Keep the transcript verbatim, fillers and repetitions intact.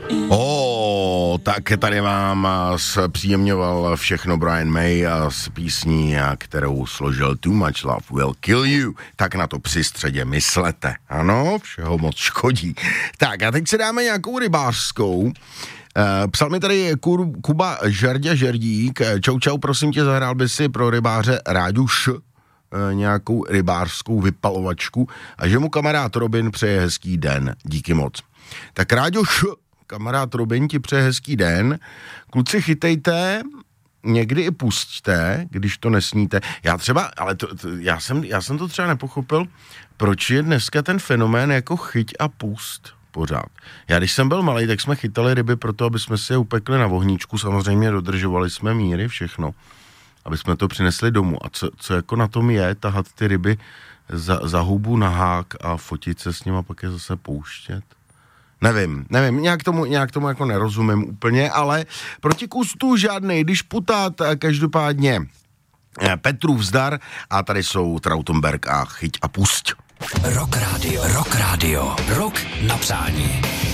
O, tak tady vám zpříjemňoval všechno Brian May a s písní, kterou složil Too Much Love Will Kill You. Tak na to při středě myslete. Ano, všeho moc škodí. Tak a teď si dáme nějakou rybářskou. Psal mi tady Kuba Žerdě Žerdík. Čau, čau, prosím tě, zahrál by si pro rybáře Ráďuš nějakou rybářskou vypalovačku a že mu kamarád Robin přeje hezký den. Díky moc. Tak Ráďuš, kamarád Robin ti přeje hezký den. Kluci, chytejte, někdy i pusťte, když to nesníte. Já třeba, ale to, to, já, jsem, já jsem to třeba nepochopil, proč je dneska ten fenomén jako chyť a pust pořád. Já když jsem byl malej, tak jsme chytali ryby proto, aby jsme si je upekli na vohníčku, samozřejmě dodržovali jsme míry, všechno, aby jsme to přinesli domů. A co, co jako na tom je, tahat ty ryby za, za hubu na hák a fotit se s ním a pak je zase pouštět? Nevím, nevím, nějak tomu, nějak tomu jako nerozumím úplně, ale proti kustu žádnej, když putát, každopádně Petrův zdar a tady jsou Trautenberg a chyť a pusť. Rock Radio, Rock Radio, Rock na přání.